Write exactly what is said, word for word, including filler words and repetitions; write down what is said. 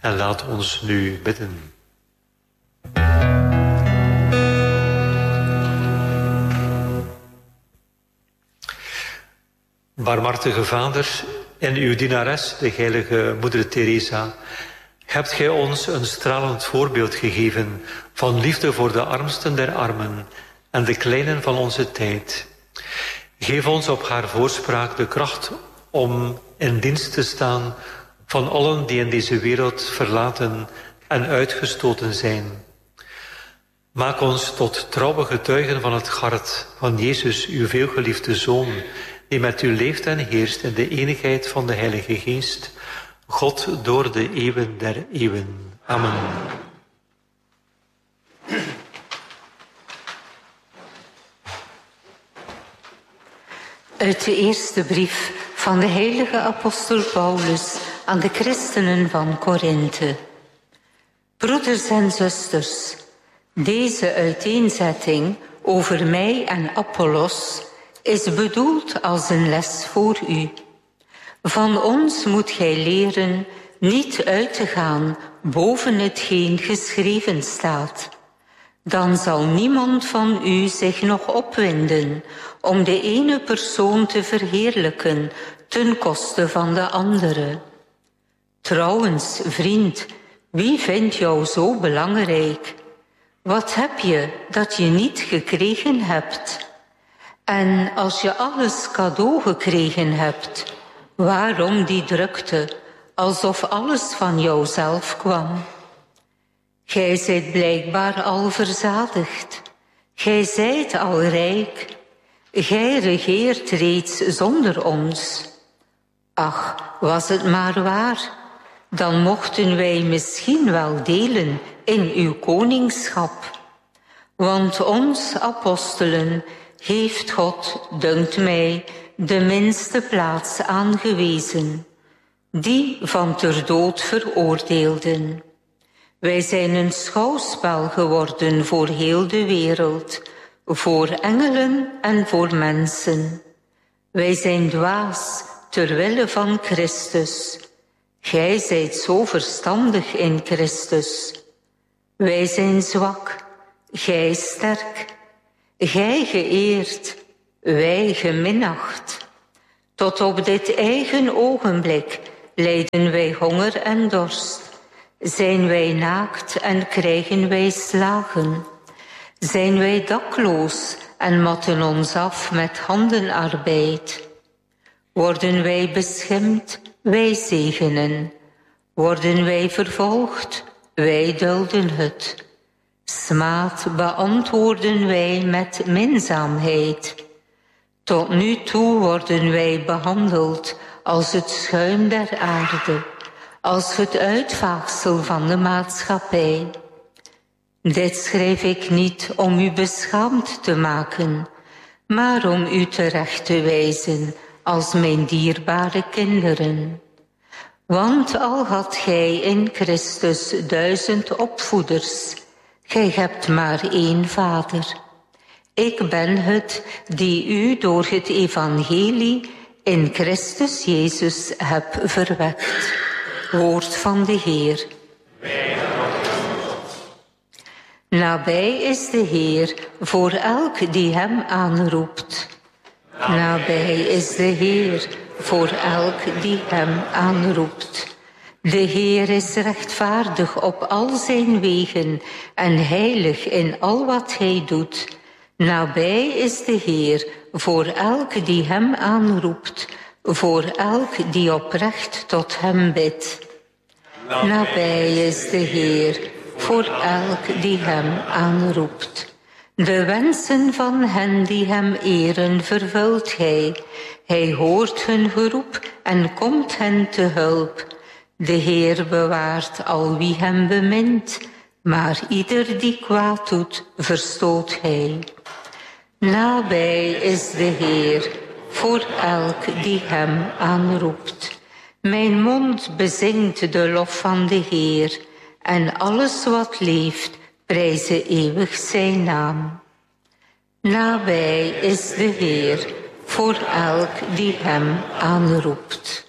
En laat ons nu bidden. Barmhartige Vader, en uw dienares, de heilige Moeder Teresa, hebt gij ons een stralend voorbeeld gegeven van liefde voor de armsten der armen en de kleinen van onze tijd. Geef ons op haar voorspraak de kracht om in dienst te staan van allen die in deze wereld verlaten en uitgestoten zijn. Maak ons tot trouwe getuigen van het hart van Jezus, uw veelgeliefde Zoon, die met u leeft en heerst in de eenigheid van de Heilige Geest, God door de eeuwen der eeuwen. Amen. Uit de eerste brief van de heilige apostel Paulus aan de christenen van Korinthe. Broeders en zusters, deze uiteenzetting over mij en Apollos is bedoeld als een les voor u. Van ons moet gij leren niet uit te gaan boven hetgeen geschreven staat. Dan zal niemand van u zich nog opwinden om de ene persoon te verheerlijken ten koste van de andere. Trouwens, vriend, wie vindt jou zo belangrijk? Wat heb je dat je niet gekregen hebt? En als je alles cadeau gekregen hebt, waarom die drukte, alsof alles van jouzelf kwam? Gij zijt blijkbaar al verzadigd. Gij zijt al rijk. Gij regeert reeds zonder ons. Ach, was het maar waar, dan mochten wij misschien wel delen in uw koningschap. Want ons apostelen heeft God, dunkt mij, de minste plaats aangewezen, die van ter dood veroordeelden. Wij zijn een schouwspel geworden voor heel de wereld, voor engelen en voor mensen. Wij zijn dwaas ter wille van Christus. Gij zijt zo verstandig in Christus. Wij zijn zwak, gij sterk. Gij geëerd, wij geminacht. Tot op dit eigen ogenblik lijden wij honger en dorst. Zijn wij naakt en krijgen wij slagen? Zijn wij dakloos en matten ons af met handenarbeid? Worden wij beschimpt, wij zegenen. Worden wij vervolgd, wij dulden het. Smaad beantwoorden wij met minzaamheid. Tot nu toe worden wij behandeld als het schuim der aarde, als het uitvaagsel van de maatschappij. Dit schrijf ik niet om u beschaamd te maken, maar om u terecht te wijzen als mijn dierbare kinderen. Want al had gij in Christus duizend opvoeders, gij hebt maar één Vader. Ik ben het die u door het evangelie in Christus Jezus heb verwekt. Woord van de Heer. Nabij is de Heer voor elk die hem aanroept. Nabij is de Heer voor elk die hem aanroept. De Heer is rechtvaardig op al zijn wegen en heilig in al wat hij doet. Nabij is de Heer voor elk die hem aanroept, voor elk die oprecht tot hem bidt. Nabij is de Heer voor elk die hem aanroept. De wensen van hen die hem eren vervult hij. Hij hoort hun geroep en komt hen te hulp. De Heer bewaart al wie hem bemint, maar ieder die kwaad doet, verstoot hij. Nabij is de Heer voor elk die hem aanroept. Mijn mond bezingt de lof van de Heer, en alles wat leeft, prijze eeuwig zijn naam. Nabij is de Heer voor elk die hem aanroept.